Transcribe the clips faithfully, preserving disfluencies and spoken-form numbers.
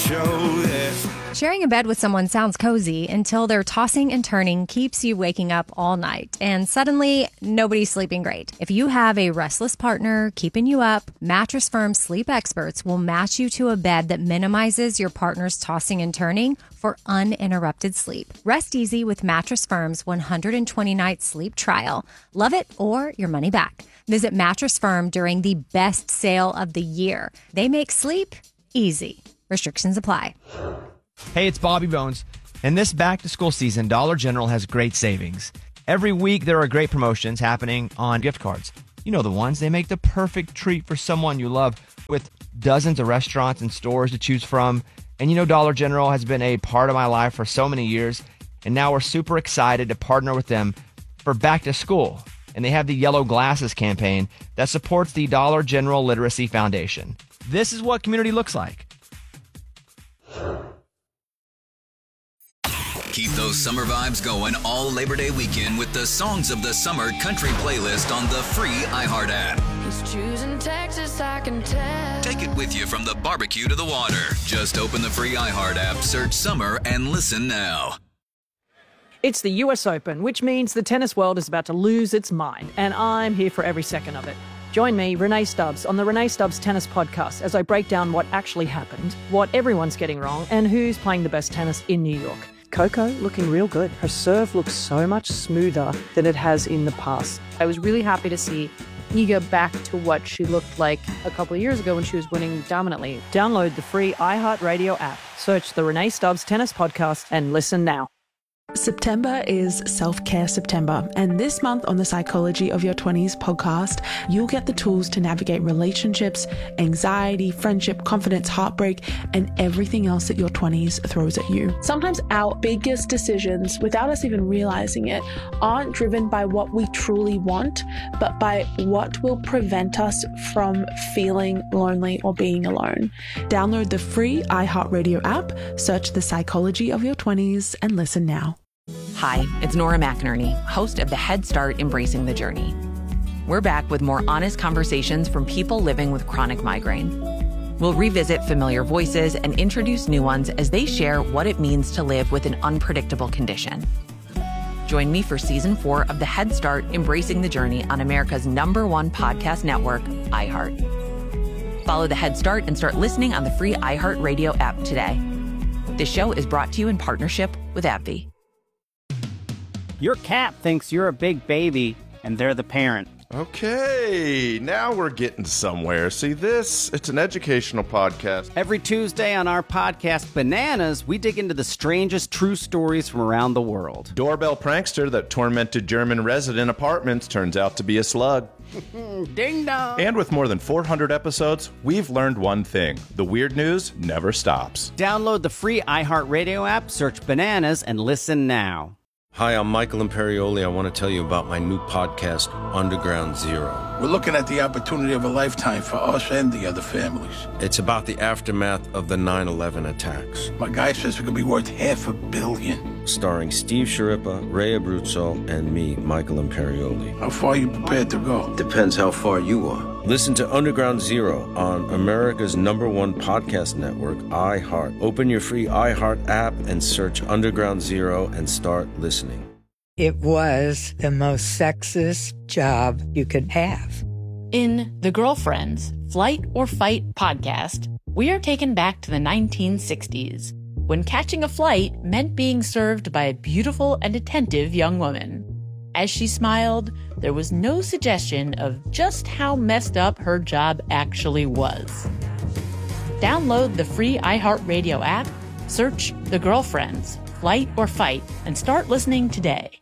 show, yeah. Sharing a bed with someone sounds cozy until their tossing and turning keeps you waking up all night, and suddenly nobody's sleeping great. If you have a restless partner keeping you up, Mattress Firm's sleep experts will match you to a bed that minimizes your partner's tossing and turning for uninterrupted sleep. Rest easy with Mattress Firm's one hundred twenty night sleep trial. Love it or your money back. Visit Mattress Firm during the best sale of the year. They make sleep easy. Restrictions apply. Hey, it's Bobby Bones. And this back-to-school season, Dollar General has great savings. Every week, there are great promotions happening on gift cards. You know the ones. They make the perfect treat for someone you love with dozens of restaurants and stores to choose from. And you know Dollar General has been a part of my life for so many years. And now we're super excited to partner with them for back-to-school. And they have the Yellow Glasses campaign that supports the Dollar General Literacy Foundation. This is what community looks like. Keep those summer vibes going all Labor Day weekend with the Songs of the Summer country playlist on the free iHeart app. He's choosing Texas, I can tell. Take it with you from the barbecue to the water. Just open the free iHeart app, search summer, and listen now. It's the U S Open, which means the tennis world is about to lose its mind, and I'm here for every second of it. Join me, Renee Stubbs, on the Renee Stubbs Tennis Podcast as I break down what actually happened, what everyone's getting wrong, and who's playing the best tennis in New York. Coco looking real good. Her serve looks so much smoother than it has in the past. I was really happy to see Iga back to what she looked like a couple of years ago when she was winning dominantly. Download the free iHeartRadio app, search the Renee Stubbs Tennis Podcast, and listen now. September is Self-Care September, and this month on the Psychology of Your twenties podcast, you'll get the tools to navigate relationships, anxiety, friendship, confidence, heartbreak, and everything else that your twenties throws at you. Sometimes our biggest decisions, without us even realizing it, aren't driven by what we truly want, but by what will prevent us from feeling lonely or being alone. Download the free iHeartRadio app, search the Psychology of Your twenties, and listen now. Hi, it's Nora McInerney, host of the Head Start Embracing the Journey. We're back with more honest conversations from people living with chronic migraine. We'll revisit familiar voices and introduce new ones as they share what it means to live with an unpredictable condition. Join me for season four of the Head Start Embracing the Journey on America's number one podcast network, iHeart. Follow the Head Start and start listening on the free iHeartRadio app today. This show is brought to you in partnership with AbbVie. Your cat thinks you're a big baby, and they're the parent. Okay, now we're getting somewhere. See this? It's an educational podcast. Every Tuesday on our podcast, Bananas, we dig into the strangest true stories from around the world. Doorbell prankster that tormented German resident apartments turns out to be a slug. Ding dong! And with more than four hundred episodes, we've learned one thing. The weird news never stops. Download the free iHeartRadio app, search Bananas, and listen now. Hi, I'm Michael Imperioli. I want to tell you about my new podcast, Underground Zero. We're looking at the opportunity of a lifetime for us and the other families. It's about the aftermath of the nine eleven attacks. My guy says it could be worth half a billion. Starring Steve Sciarippa, Ray Abruzzo, and me, Michael Imperioli. How far are you prepared to go? Depends how far you are. Listen to Underground Zero on America's number one podcast network, iHeart. Open your free iHeart app and search Underground Zero and start listening. It was the most sexist job you could have. In The Girlfriends, Flight or Fight podcast, we are taken back to the nineteen sixties, when catching a flight meant being served by a beautiful and attentive young woman. As she smiled, there was no suggestion of just how messed up her job actually was. Download the free iHeartRadio app, search The Girlfriends, Flight or Fight, and start listening today.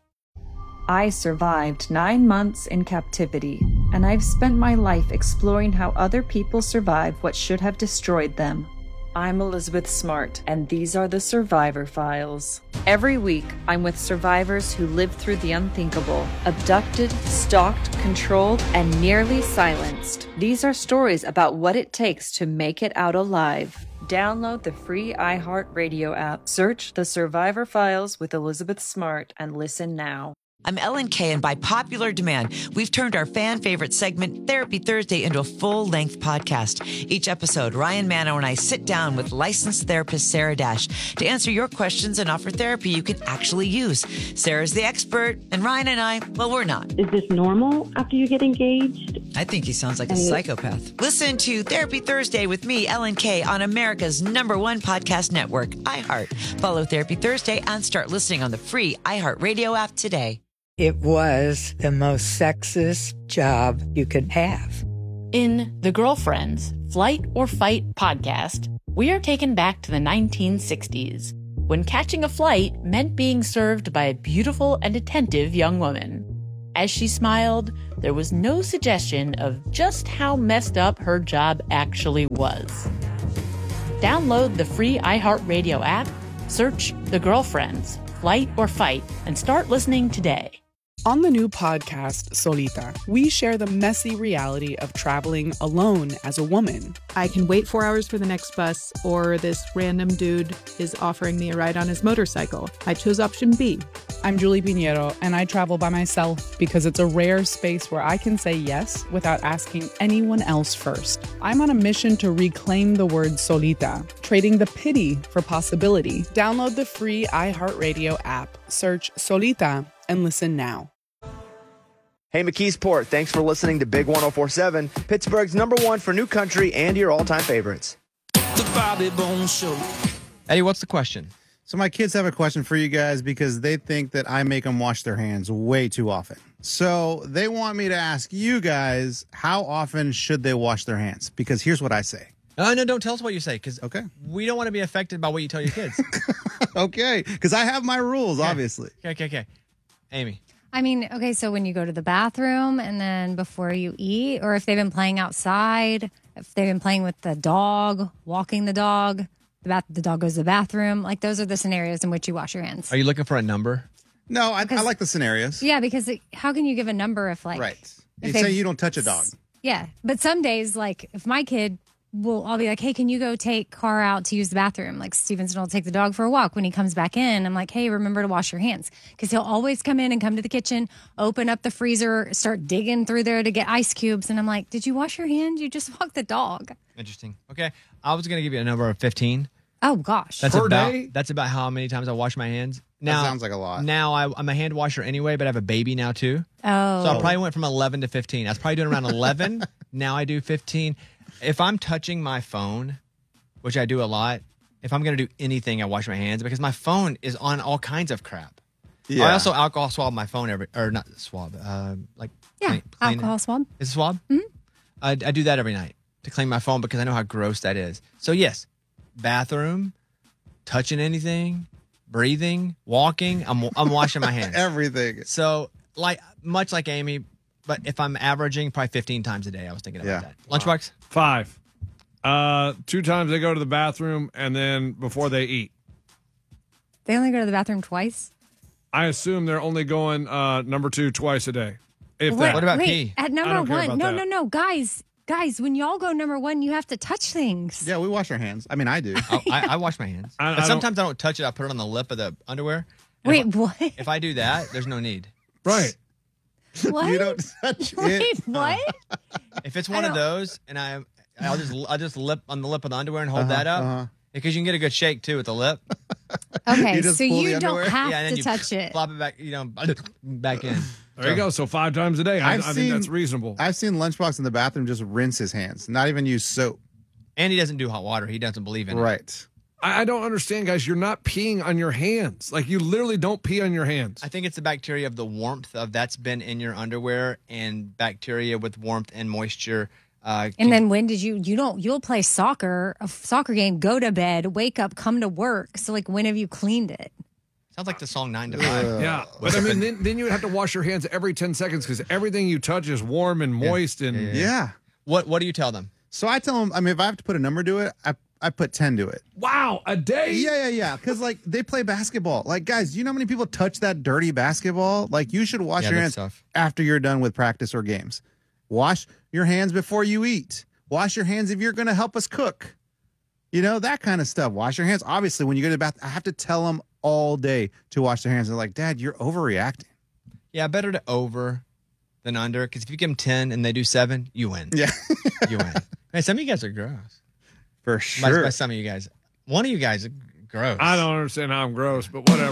I survived nine months in captivity, and I've spent my life exploring how other people survive what should have destroyed them. I'm Elizabeth Smart, and these are the Survivor Files. Every week, I'm with survivors who lived through the unthinkable, abducted, stalked, controlled, and nearly silenced. These are stories about what it takes to make it out alive. Download the free iHeartRadio app, search The Survivor Files with Elizabeth Smart, and listen now. I'm Ellen Kay, and by popular demand, we've turned our fan favorite segment, Therapy Thursday, into a full-length podcast. Each episode, Ryan Mano and I sit down with licensed therapist Sarah Dash to answer your questions and offer therapy you can actually use. Sarah's the expert, and Ryan and I, well, we're not. Is this normal after you get engaged? I think he sounds like a And- psychopath. Listen to Therapy Thursday with me, Ellen Kay, on America's number one podcast network, iHeart. Follow Therapy Thursday and start listening on the free iHeartRadio app today. It was the most sexist job you could have. In The Girlfriends, Flight or Fight podcast, we are taken back to the nineteen sixties, when catching a flight meant being served by a beautiful and attentive young woman. As she smiled, there was no suggestion of just how messed up her job actually was. Download the free iHeartRadio app, search The Girlfriends, Flight or Fight, and start listening today. On the new podcast, Solita, we share the messy reality of traveling alone as a woman. I can wait four hours for the next bus, or this random dude is offering me a ride on his motorcycle. I chose option B. I'm Julie Pinheiro, and I travel by myself because it's a rare space where I can say yes without asking anyone else first. I'm on a mission to reclaim the word solita, trading the pity for possibility. Download the free iHeartRadio app, search Solita, and listen now. Hey, McKeesport, thanks for listening to Big one oh four point seven, Pittsburgh's number one for new country and your all-time favorites. The Bobby Bones Show. Eddie, what's the question? So my kids have a question for you guys because they think that I make them wash their hands way too often. So they want me to ask you guys, how often should they wash their hands? Because here's what I say. Oh, no, don't tell us what you say, because okay. we don't want to be affected by what you tell your kids. Okay, because I have my rules, okay. obviously. Okay, okay, okay. Amy. I mean, okay, so when you go to the bathroom and then before you eat, or if they've been playing outside, if they've been playing with the dog, walking the dog, the, bath- the dog goes to the bathroom, like those are the scenarios in which you wash your hands. Are you looking for a number? No, I, I like the scenarios. Yeah, because it, how can you give a number if like... Right. You if say they've- you don't touch a dog. Yeah, but some days, like if my kid will, I'll be like, hey, can you go take Car out to use the bathroom? Like Stevenson will take the dog for a walk. When he comes back in, I'm like, hey, remember to wash your hands. Because he'll always come in and come to the kitchen, open up the freezer, start digging through there to get ice cubes. And I'm like, did you wash your hands? You just walked the dog. Interesting. Okay. I was going to give you a number of fifteen. Oh, gosh. That's Per about, day? That's about how many times I wash my hands. Now, That sounds like a lot. Now, I, I'm a hand washer anyway, but I have a baby now, too. Oh. So I probably went from eleven to fifteen. I was probably doing around eleven. Now I do fifteen. If I'm touching my phone, which I do a lot, if I'm going to do anything, I wash my hands because my phone is on all kinds of crap. Yeah. I also alcohol swab my phone every, or not swab, uh, like Yeah, clean, clean alcohol it. swab. Is it swab? Mm-hmm. I, I do that every night to clean my phone because I know how gross that is. So yes, bathroom, touching anything, breathing, walking, I'm I'm washing my hands. Everything. So like much like Amy, but if I'm averaging probably fifteen times a day, I was thinking about Yeah. that. Lunchbox? Five. Uh, two times they go to the bathroom and then before they eat. They only go to the bathroom twice? I assume they're only going uh, number two twice a day. If wait, that. wait, At I number don't care one. about No, that. no, no. Guys, guys, when y'all go number one, you have to touch things. Yeah, we wash our hands. I mean, I do. Oh, I, I wash my hands. I- I but don't- sometimes I don't touch it. I put it on the lip of the underwear. And Wait, if I, what? If I do that, there's no need. Right. What? You don't touch Wait, it. what? If it's one of those, and I, I'll just I'll just lip on the lip of the underwear and hold Uh-huh, that up uh-huh. because you can get a good shake too with the lip. Okay, You just so pull the you don't underwear? have yeah, and then to you touch it. flop it back, you know, back in. There you go. So five times a day. I, I I've think seen- that's reasonable. I've seen Lunchbox in the bathroom just rinse his hands, not even use soap. And he doesn't do hot water. He doesn't believe in it. Right. I, I don't understand, guys. You're not peeing on your hands. Like you literally don't pee on your hands. I think it's the bacteria of the warmth of that's been in your underwear, and bacteria with warmth and moisture. Uh, And then when did you, you don't, you'll play soccer, a soccer game, go to bed, wake up, come to work. So like, when have you cleaned it? sounds like the song Nine to Five. Yeah, but I mean, then, then you would have to wash your hands every ten seconds because everything you touch is warm and moist. And Yeah. Yeah. What What do you tell them? So I tell them, I mean, if I have to put a number to it, I, I put ten to it. Wow, a day? Yeah, yeah, yeah. Because, like, they play basketball. Like, guys, do you know how many people touch that dirty basketball? Like, you should wash Yeah, your that's hands tough. after you're done with practice or games. Wash your hands before you eat. Wash your hands if you're going to help us cook. You know, that kind of stuff. Wash your hands. Obviously, when you go to the bath, I have to tell them all day to wash their hands. They're like, Dad, you're overreacting. Yeah, better to over than under, because if you give them ten and they do seven, you win. Yeah. You win. Man, some of you guys are gross. For By, sure. by some of you guys. One of you guys is gross. I don't understand how I'm gross, but whatever.